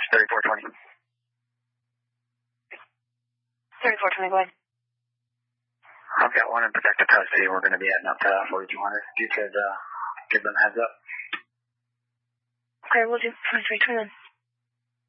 3420. 3420, go ahead. I've got one in protective custody. We're going to be heading up to 4200. If you could give them a heads up. Okay, we'll do 2320 then.